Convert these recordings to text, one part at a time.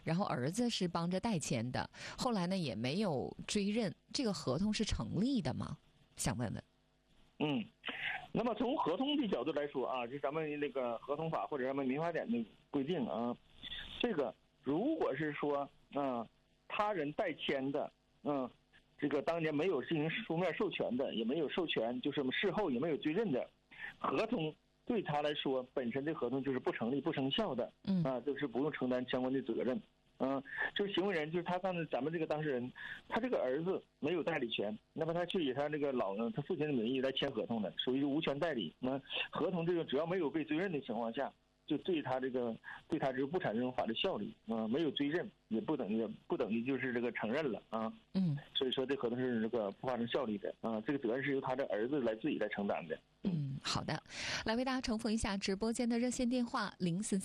然后儿子是帮着代签的，后来呢也没有追认，这个合同是成立的吗？想问问。 那么从合同的角度来说啊，就咱们那个合同法或者咱们民法典的规定啊，这个如果是说他人代签的，这个当年没有进行书面授权的，也没有授权，就是事后也没有追认的合同，对他来说本身这合同就是不成立不生效的，就是不用承担相关的责任。就是行为人，就是他当时咱们这个当事人，他这个儿子没有代理权，那么他去以他这个他父亲的名义来签合同的，属于无权代理。那合同这个只要没有被追认的情况下，就对他这个不产生法律效力没有追认也不等于就是这个承认了啊。所以说这合同是这个不发生效力的啊，这个责任是由他的儿子自己来承担的。 好的，来为大家重复一下直播间的热线电话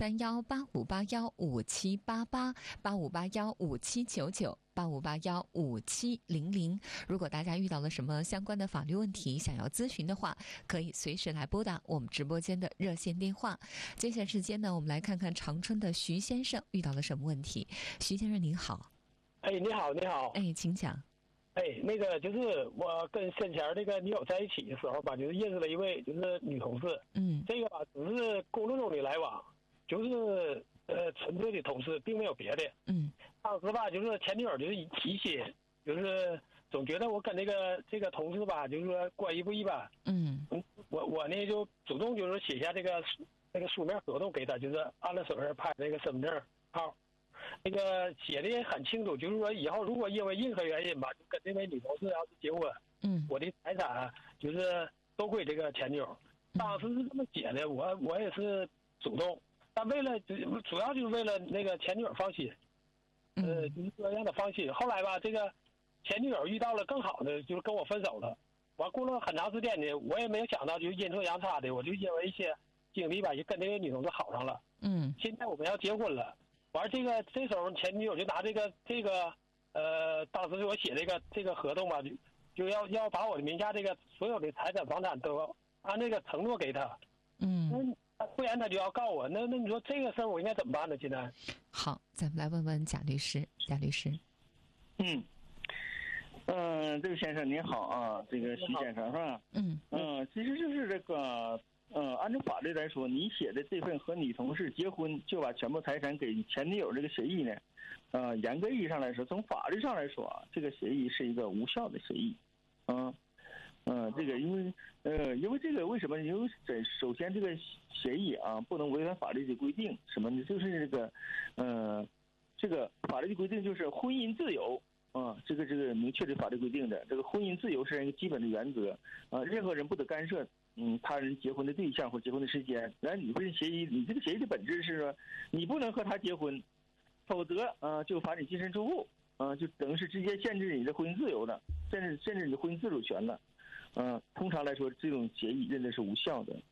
：043185815788，85815799，85815700。如果大家遇到了什么相关的法律问题想要咨询的话，可以随时来拨打我们直播间的热线电话。接下来时间呢，我们来看看长春的徐先生遇到了什么问题。徐先生您好。 你好，你好。 请讲。 那个就是我跟先前那个女友在一起的时候吧，就是认识了一位就是女同事，这个吧只是工作中的来往，就是纯粹的同事，并没有别的。当时吧，就是前女友就是提起，就是总觉得我跟这个同事吧，就是说关系不一般。我呢就主动就是写下这个书面合同给他，就是按了手印拍那个身份证号。那个写的也很清楚，就是说以后如果因为任何原因吧，就跟这位女同事要是结婚，我的财产就是都归这个前女友。当时是这么写的，我也是主动，但主要就是为了那个前女友放心，就是说让她放心。后来吧，这个前女友遇到了更好的，就是跟我分手了。完过了很长时间呢，我也没有想到，就阴错阳差的，我就因为一些经历吧，就跟这个女同事好上了。现在我们要结婚了。完这时候前女友就拿这个当时我写这个合同吧，就要把我的名下这个所有的财产房产都要按这个承诺给他。不然他就要告我。那你说这个事儿我应该怎么办呢？现在好，咱们来问问贾律师。 这个先生您好啊，这个徐先生是吧？其实就是这个。按照法律来说，你写的这份和女同事结婚就把全部财产给前女友这个协议呢，严格意义上来说，从法律上来说啊，这个协议是一个无效的协议。这个因为这个为什么？因为首先这个协议啊不能违反法律的规定，什么呢？就是这个法律的规定就是婚姻自由。这个明确的法律规定的，这个婚姻自由是一个基本的原则任何人不得干涉他人结婚的对象或结婚的时间。然后你这个协议的本质是说，你不能和他结婚，否则就罚你净身出户就等于是直接限制你的婚姻自由了，限制你的婚姻自主权了。通常来说，这种协议认为是无效的。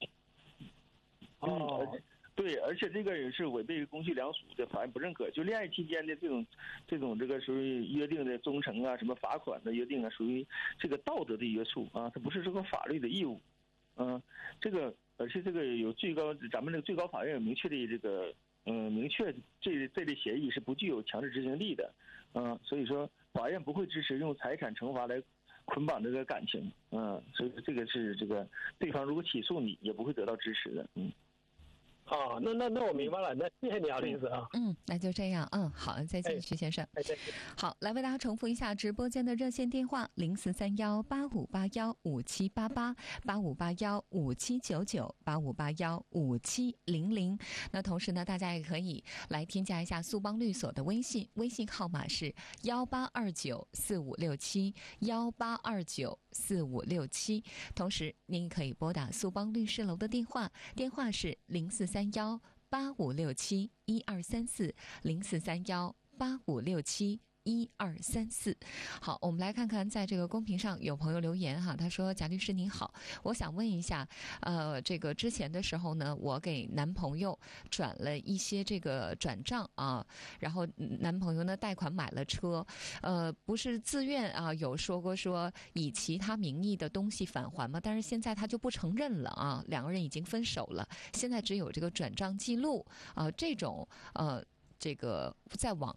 对，而且这个也是违背公序良俗的，法院不认可。就恋爱期间的这种这个属于约定的忠诚啊，什么罚款的约定啊，属于这个道德的约束啊，它不是这个法律的义务。而且这个有咱们这个最高法院有明确的这个明确这类协议是不具有强制执行力的。所以说法院不会支持用财产惩罚来捆绑这个感情。所以这个是这个对方如果起诉你也不会得到支持的。 那我明白了，那谢谢你啊，律师啊。 那就这样。好，再见，徐先生。 再见。 好，来为大家重复一下直播间的热线电话：043185815788，85815799，85815700。那同时呢，大家也可以来添加一下苏邦律所的微信号码是18294567，18294567。同时，您也可以拨打苏邦律师楼的电话是043185671234，043185671234。好，我们来看看，在这个公屏上有朋友留言哈，他说：“贾律师您好，我想问一下，这个之前的时候呢，我给男朋友转了一些这个转账啊，然后男朋友呢贷款买了车，不是自愿啊，有说过说以其他名义的东西返还嘛，但是现在他就不承认了啊，两个人已经分手了，现在只有这个转账记录啊，这种这个在网